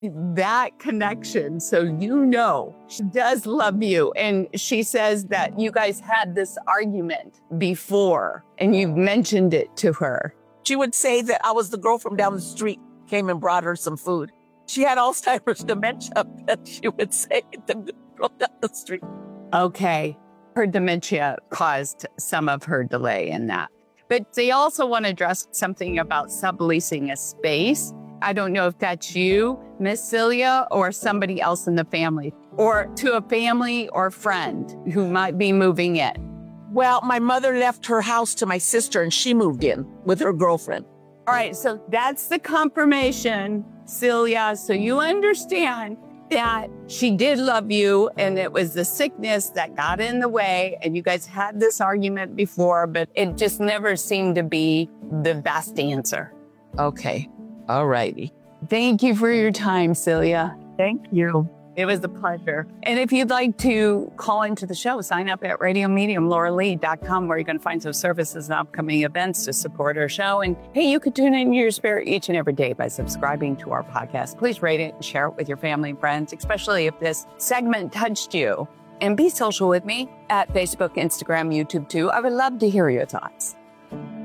that connection. So you know she does love you. And she says that you guys had this argument before and you've mentioned it to her. She would say that I was the girl from down the street, came and brought her some food. She had Alzheimer's dementia, that she would say, the girl down the street. Okay. Her dementia caused some of her delay in that. But they also want to address something about subleasing a space. I don't know if that's you, Miss Celia, or somebody else in the family, or to a family or friend who might be moving in. Well, my mother left her house to my sister and she moved in with her girlfriend. All right, so that's the confirmation, Celia. So you understand that she did love you and it was the sickness that got in the way and you guys had this argument before, but it just never seemed to be the best answer. Okay. All righty. Thank you for your time, Celia. Thank you. It was a pleasure. And if you'd like to call into the show, sign up at radiomediumlauralee.com, where you can find some services and upcoming events to support our show. And hey, you could tune in your spirit each and every day by subscribing to our podcast. Please rate it and share it with your family and friends, especially if this segment touched you. And be social with me at Facebook, Instagram, YouTube too. I would love to hear your thoughts.